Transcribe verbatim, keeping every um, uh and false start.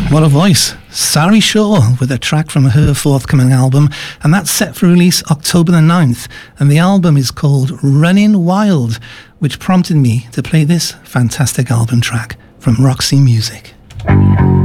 What a voice. Sari Shaw with a track from her forthcoming album, and that's set for release October the ninth, and the album is called Running Wild, which prompted me to play this fantastic album track from Roxy Music.